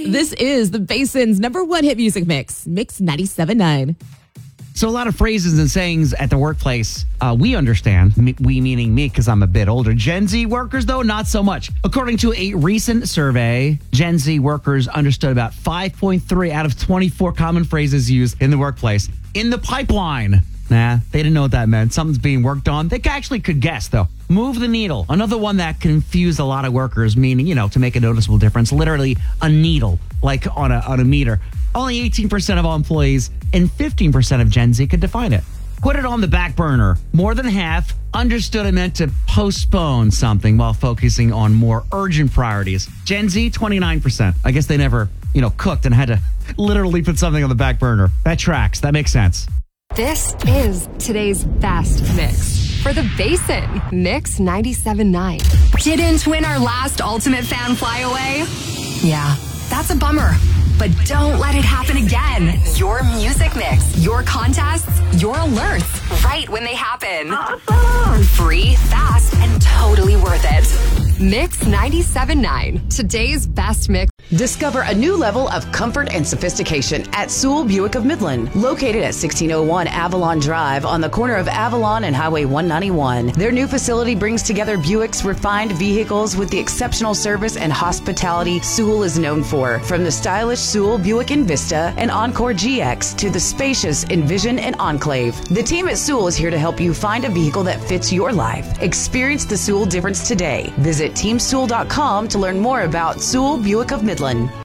This is the Basin's #1 hit music mix, Mix 97.9. So a lot of phrases and sayings at the workplace, we understand, we meaning me because I'm a bit older. Gen Z workers, though, not so much. According to a recent survey, Gen Z workers understood about 5.3 out of 24 common phrases used in the workplace. In the pipeline. Nah, they didn't know what that meant. Something's being worked on. They actually could guess, though. Move the needle. Another one that confused a lot of workers, meaning, to make a noticeable difference. Literally a needle, like on a meter. Only 18% of all employees and 15% of Gen Z could define it. Put it on the back burner. More than half understood it meant to postpone something while focusing on more urgent priorities. Gen Z, 29%. I guess they never, cooked and had to literally put something on the back burner. That tracks. That makes sense. This is today's best mix for the Basin. Mix 97.9. Didn't win our last Ultimate Fan Flyaway? Yeah, that's a bummer. But don't let it happen again. Your music mix, your contests, your alerts, right when they happen. Awesome. Free, fast, and totally worth it. Mix 97.9. Today's best mix. Discover a new level of comfort and sophistication at Sewell Buick of Midland. Located at 1601 Avalon Drive on the corner of Avalon and Highway 191. Their new facility brings together Buick's refined vehicles with the exceptional service and hospitality Sewell is known for. From the stylish Sewell Buick Envista and Encore GX to the spacious Envision and Enclave. The team at Sewell is here to help you find a vehicle that fits your life. Experience the Sewell difference today. Visit teamsewell.com to learn more about Sewell Buick of Midland.